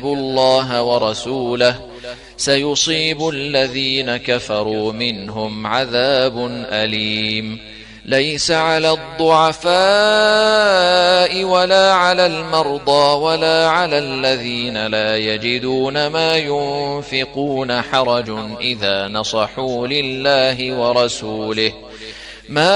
الله ورسوله سيصيب الذين كفروا منهم عذاب أليم. ليس على الضعفاء ولا على المرضى ولا على الذين لا يجدون ما ينفقون حرج إذا نصحوا لله ورسوله ما